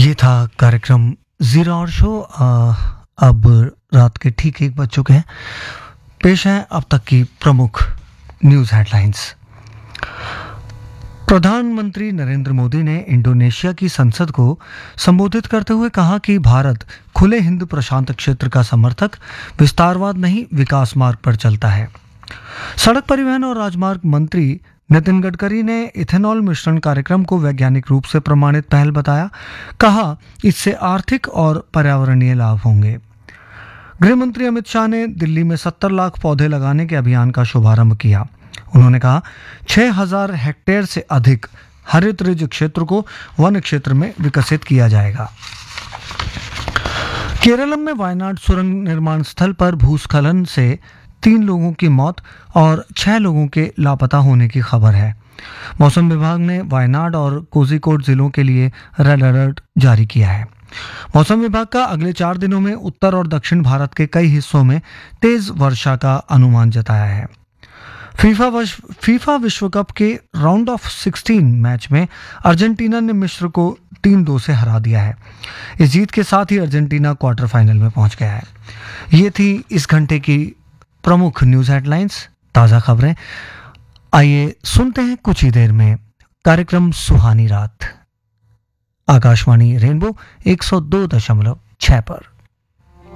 ये था कार्यक्रम जीरो और शो। अब रात के ठीक 1 बज चुके हैं। पेश है अब तक की प्रमुख न्यूज़ हेडलाइंस। प्रधानमंत्री नरेंद्र मोदी ने इंडोनेशिया की संसद को संबोधित करते हुए कहा कि भारत खुले हिंद प्रशांत क्षेत्र का समर्थक, विस्तारवाद नहीं विकास मार्ग पर चलता है। सड़क परिवहन और राजमार्ग मंत्री नितिन गडकरी ने इथेनॉल मिश्रण कार्यक्रम को वैज्ञानिक रूप से प्रमाणित पहल बताया। कहा, इससे आर्थिक और पर्यावरणीय लाभ होंगे। गृह मंत्री अमित शाह ने दिल्ली में 70 लाख पौधे लगाने के अभियान का शुभारंभ किया। उन्होंने कहा, 6000 हेक्टेयर से अधिक हरित रिज क्षेत्र को वन क्षेत्र में विकसित किया जाएगा। केरल में वायनाड सुरंग निर्माण स्थल पर भूस्खलन से 3 लोगों की मौत और 6 लोगों के लापता होने की खबर है। मौसम विभाग ने वायनाड और कोझिकोड जिलों के लिए रेड अलर्ट जारी किया है। मौसम विभाग का अगले 4 दिनों में उत्तर और दक्षिण भारत के कई हिस्सों में तेज वर्षा का अनुमान जताया है। फीफा विश्व कप के राउंड ऑफ 16 मैच में अर्जेंटीना ने मिस्र को 3-2 से हरा दिया है। इस जीत के साथ ही अर्जेंटीना क्वार्टर फाइनल में पहुंच गया है। ये थी इस घंटे की प्रमुख न्यूज़ हेडलाइंस, ताज़ा खबरें। आइए सुनते हैं कुछ ही देर में कार्यक्रम सुहानी रात, आकाशवाणी रेनबो 102.6 पर।